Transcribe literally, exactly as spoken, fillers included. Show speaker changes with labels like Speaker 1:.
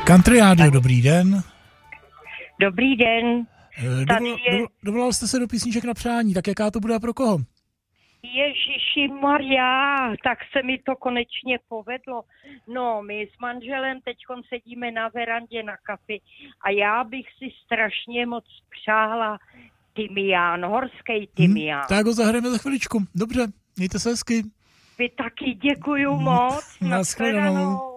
Speaker 1: Country Radio, dobrý den.
Speaker 2: Dobrý den.
Speaker 1: Dovol, je... Dovolal jste se do písniček na přání, tak jaká to bude a pro koho?
Speaker 2: Ježiši Maria, tak se mi to konečně povedlo. No, my s manželem teďkon sedíme na verandě na kafi a já bych si strašně moc přáhla tymián, horský tymián.
Speaker 1: Hmm, tak ho zahrajeme za chviličku. Dobře, mějte se hezky.
Speaker 2: Vy taky děkuju moc.
Speaker 1: Naschledanou.